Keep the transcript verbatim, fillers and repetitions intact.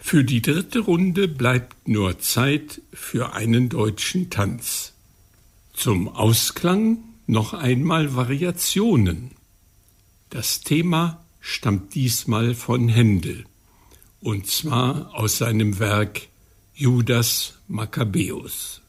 Für die dritte Runde bleibt nur Zeit für einen deutschen Tanz. Zum Ausklang noch einmal Variationen. Das Thema stammt diesmal von Händel, und zwar aus seinem Werk Judas Makkabäus.